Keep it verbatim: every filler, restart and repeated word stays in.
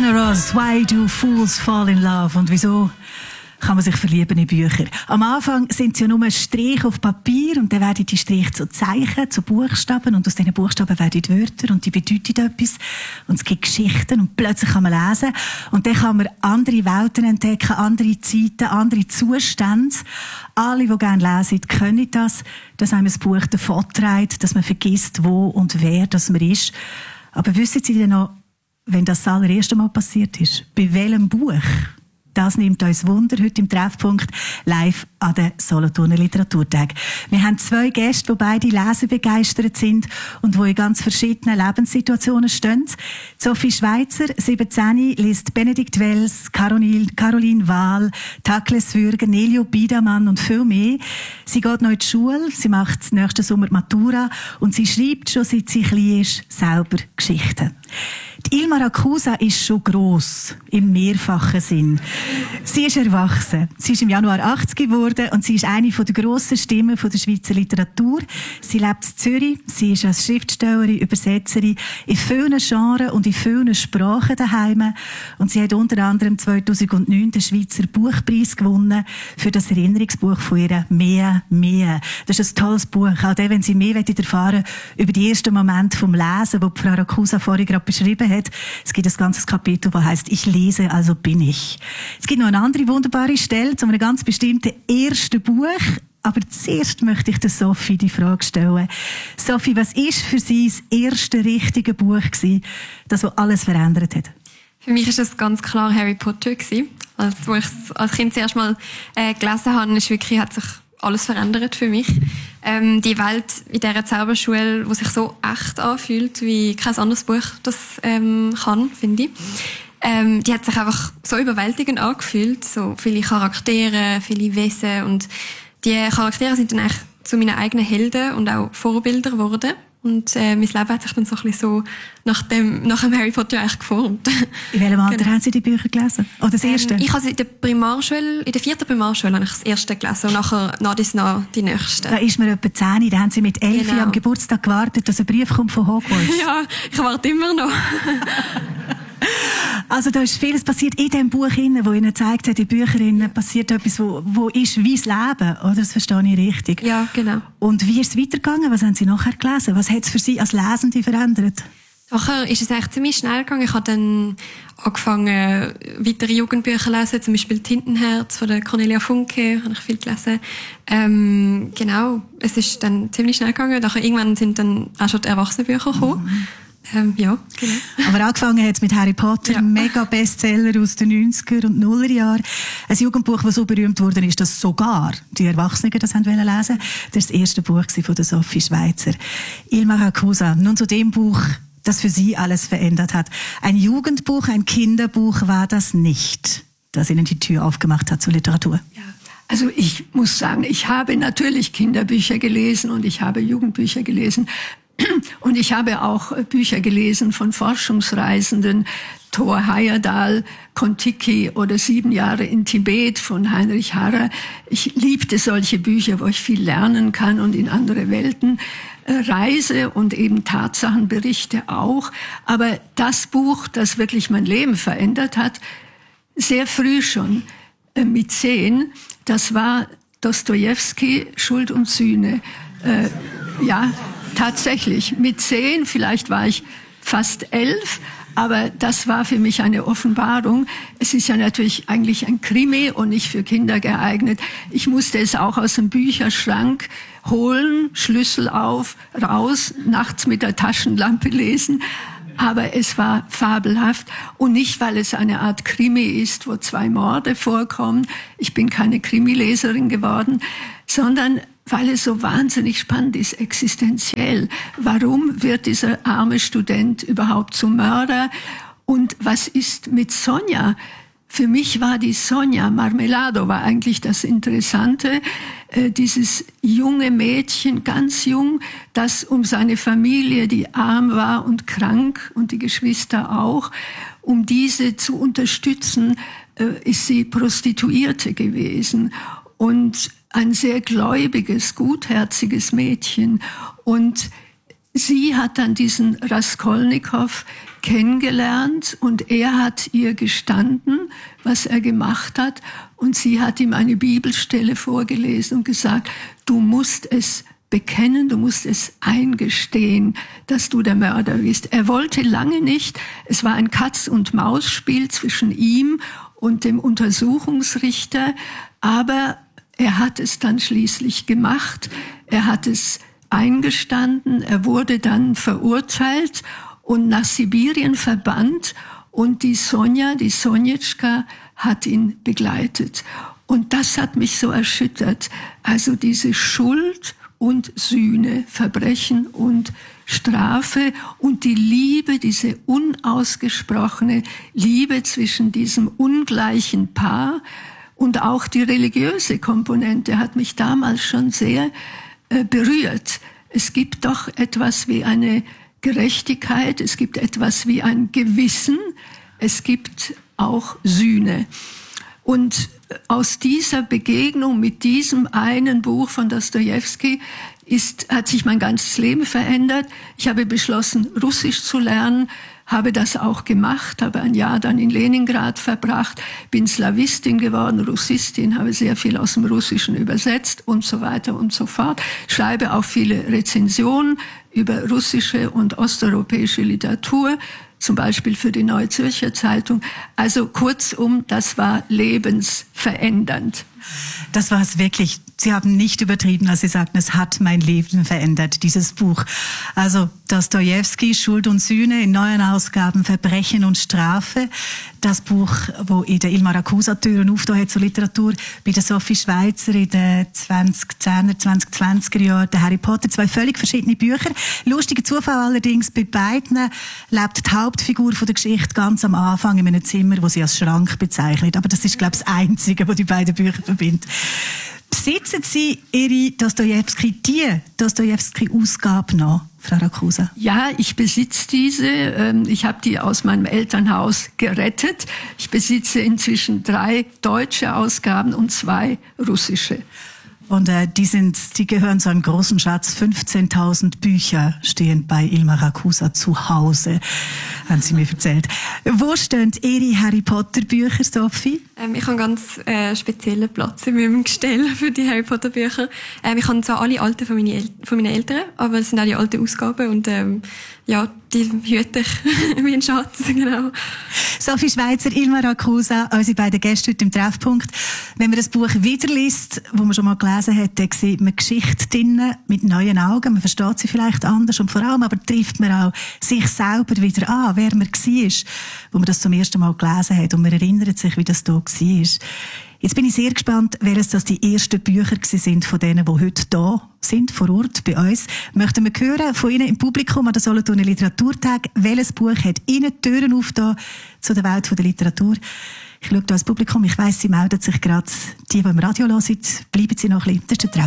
Diana Ross, Why Do Fools Fall in Love? Und wieso kann man sich verlieben in Bücher? Am Anfang sind sie ja nur ein Strich auf Papier und dann werden die Striche zu Zeichen, zu Buchstaben und aus diesen Buchstaben werden die Wörter und die bedeuten etwas und es gibt Geschichten und plötzlich kann man lesen und dann kann man andere Welten entdecken, andere Zeiten, andere Zustände. Alle, die gerne lesen, können das, dass einem das Buch davonträgt, dass man vergisst, wo und wer das man ist. Aber wissen Sie denn noch, wenn das das allererste Mal passiert ist? Bei welchem Buch? Das nimmt uns Wunder heute im Treffpunkt live an den Solothurner Literaturtag. Wir haben zwei Gäste, die beide lesebegeistert sind und die in ganz verschiedenen Lebenssituationen stehen. Sophie Schweizer, siebzehn, liest Benedikt Wells, Caroline, Caroline Wahl, Takles Würger, Nelio Biedermann und viel mehr. Sie geht noch in die Schule, sie macht nächsten Sommer Matura und sie schreibt schon, seit sie klein ist, selber Geschichten. Die Ilma Rakusa ist schon gross, im mehrfachen Sinn. Sie ist erwachsen. Sie ist im Januar achtzig geworden und sie ist eine der grossen Stimmen der Schweizer Literatur. Sie lebt in Zürich. Sie ist als Schriftstellerin, Übersetzerin in vielen Genres und in vielen Sprachen daheim. Und sie hat unter anderem zweitausendneun den Schweizer Buchpreis gewonnen für das Erinnerungsbuch von ihr «Mehr, mehr». Das ist ein tolles Buch. Auch dann, wenn Sie mehr erfahren über die ersten Momente vom Lesen, die Frau Rakusa vorhin gerade beschrieben hat. Es gibt ein ganzes Kapitel, das heisst «Ich lese, also bin ich». Es gibt noch eine andere wunderbare Stelle zu einem ganz bestimmten ersten Buch. Aber zuerst möchte ich der Sophie die Frage stellen. Sophie, was war für Sie das erste richtige Buch gewesen, das alles verändert hat? Für mich war es ganz klar Harry Potter gewesen. Als, wo ich es als Kind zuerst mal äh, gelesen habe, ist wirklich, hat sich alles verändert für mich. Ähm, die Welt in dieser Zauberschule, die sich so echt anfühlt, wie kein anderes Buch das ähm, kann, finde ich. Ähm, die hat sich einfach so überwältigend angefühlt. So viele Charaktere, viele Wesen. Und die Charaktere sind dann eigentlich zu meinen eigenen Helden und auch Vorbilder geworden. Und äh, mein Leben hat sich dann so ein bisschen so nach dem, nach dem Harry Potter eigentlich geformt. In welchem Alter genau. haben Sie die Bücher gelesen? Oder das erste? Ähm, ich habe in der Primarschule, in der vierten Primarschule habe ich das erste gelesen und nachher nach dies nach die nächste. Da ist mir etwa zehn, da haben Sie mit elf genau. am Geburtstag gewartet, dass ein Brief kommt von Hogwarts. Ja, ich warte immer noch. Also da ist vieles passiert in dem Buch, wo Ihnen gezeigt hat, in Büchern passiert etwas, wo, wo ist wie das Leben, oder? Das verstehe ich richtig. Ja, genau. Und wie ist es weitergegangen? Was haben Sie nachher gelesen? Was hat es für Sie als Lesende verändert? Nachher ist es eigentlich ziemlich schnell gegangen. Ich habe dann angefangen, weitere Jugendbücher zu lesen, zum Beispiel «Tintenherz» von der Cornelia Funke, habe ich viel gelesen. Ähm, genau, es ist dann ziemlich schnell gegangen. Nachher irgendwann sind dann auch schon die Erwachsenenbücher gekommen. Mhm. Ähm, ja, genau. Aber angefangen hat es mit Harry Potter, ja. Mega Bestseller aus den neunziger und Nullerjahren. Ein Jugendbuch, das so berühmt wurde, ist, dass sogar die Erwachsenen das haben lesen wollten. Das war das erste Buch von der Sophie Schweizer. Ilma Rakusa, nun zu dem Buch, das für Sie alles verändert hat. Ein Jugendbuch, ein Kinderbuch war das nicht, das Ihnen die Tür aufgemacht hat zur Literatur. Ja. Also ich muss sagen, ich habe natürlich Kinderbücher gelesen und ich habe Jugendbücher gelesen. Und ich habe auch Bücher gelesen von Forschungsreisenden, Thor Heyerdahl, Kon-Tiki oder Sieben Jahre in Tibet von Heinrich Harrer. Ich liebte solche Bücher, wo ich viel lernen kann und in andere Welten reise und eben Tatsachenberichte auch. Aber das Buch, das wirklich mein Leben verändert hat, sehr früh schon, mit zehn, das war Dostojewski, Schuld und Sühne. Äh, ja, tatsächlich, mit zehn, vielleicht war ich fast elf, aber das war für mich eine Offenbarung. Es ist ja natürlich eigentlich ein Krimi und nicht für Kinder geeignet. Ich musste es auch aus dem Bücherschrank holen, Schlüssel auf, raus, nachts mit der Taschenlampe lesen. Aber es war fabelhaft und nicht, weil es eine Art Krimi ist, wo zwei Morde vorkommen. Ich bin keine Krimileserin geworden, sondern weil es so wahnsinnig spannend ist, existenziell. Warum wird dieser arme Student überhaupt zum Mörder? Und was ist mit Sonja? Für mich war die Sonja Marmelado war eigentlich das Interessante, äh, dieses junge Mädchen, ganz jung, das um seine Familie, die arm war und krank und die Geschwister auch, um diese zu unterstützen, äh, ist sie Prostituierte gewesen und ein sehr gläubiges, gutherziges Mädchen. Und sie hat dann diesen Raskolnikow kennengelernt und er hat ihr gestanden, was er gemacht hat. Und sie hat ihm eine Bibelstelle vorgelesen und gesagt, du musst es bekennen, du musst es eingestehen, dass du der Mörder bist. Er wollte lange nicht. Es war ein Katz-und-Maus-Spiel zwischen ihm und dem Untersuchungsrichter, aber er hat es dann schließlich gemacht. Er hat es eingestanden. Er wurde dann verurteilt und nach Sibirien verbannt. Und die Sonja, die Sonjetschka, hat ihn begleitet. Und das hat mich so erschüttert. Also diese Schuld und Sühne, Verbrechen und Strafe und die Liebe, diese unausgesprochene Liebe zwischen diesem ungleichen Paar und auch die religiöse Komponente hat mich damals schon sehr äh, berührt. Es gibt doch etwas wie eine Gerechtigkeit, es gibt etwas wie ein Gewissen, es gibt auch Sühne. Und aus dieser Begegnung mit diesem einen Buch von Dostojewski ist, hat sich mein ganzes Leben verändert. Ich habe beschlossen, Russisch zu lernen, habe das auch gemacht, habe ein Jahr dann in Leningrad verbracht, bin Slawistin geworden, Russistin, habe sehr viel aus dem Russischen übersetzt und so weiter und so fort. Schreibe auch viele Rezensionen über russische und osteuropäische Literatur, zum Beispiel für die Neue Zürcher Zeitung. Also kurzum, das war lebensverändernd. Das war es wirklich. Sie haben nicht übertrieben, als Sie sagten, es hat mein Leben verändert, dieses Buch. Also Dostojewski, Schuld und Sühne in neuen Ausgaben, Verbrechen und Strafe. Das Buch, wo in der Ilmar Akusa Türen aufgetan hat zur Literatur, bei der Sophie Schweizer in den zweitausendzehner, zweitausendzwanziger Jahren, der Harry Potter, zwei völlig verschiedene Bücher. Lustiger Zufall allerdings, bei beiden lebt die Hauptfigur von der Geschichte ganz am Anfang in einem Zimmer, wo sie als Schrank bezeichnet. Aber das ist, glaube ich, das Einzige, was die beiden Bücher verbindet. Besitzen Sie Ihre Dostojewski, die Dostojewski-Ausgabe noch, Frau Rakusa? Ja, ich besitze diese. Ich habe die aus meinem Elternhaus gerettet. Ich besitze inzwischen drei deutsche Ausgaben und zwei russische. Und äh, die sind, die gehören zu einem großen Schatz. fünfzehntausend Bücher stehen bei Ilmar Akusa zu Hause, haben Sie mir erzählt. Wo stehen Ihre Harry Potter Bücher, Sophie? Ähm, ich habe einen ganz äh, speziellen Platz in meinem Gestell für die Harry Potter Bücher. Ähm, ich habe zwar alle alten von, meine El- von meinen Eltern, aber es sind auch die alten Ausgaben und ähm, ja, die hüte ich wie ein Schatz, genau. Sophie Schweizer, Ilmar Akusa, unsere beiden Gäste heute im Treffpunkt. Wenn man das Buch wieder liest, wo man schon mal gelesen hat, dann sieht man Geschichte drinnen mit neuen Augen. Man versteht sie vielleicht anders und vor allem aber trifft man auch sich selber wieder an, wer man war, wo man das zum ersten Mal gelesen hat und man erinnert sich, wie das da war. Jetzt bin ich sehr gespannt, welches das die ersten Bücher sind von denen, die heute da sind, vor Ort bei uns. Möchten wir hören von Ihnen im Publikum an der Solothurner Literaturtag, welches Buch hat Ihnen die Türen aufgetan zu der Welt der Literatur? Ich schaue da ins Publikum, ich weiss, Sie melden sich gerade. Die, die im Radio hören, bleiben Sie noch ein bisschen. Das ist der Treff.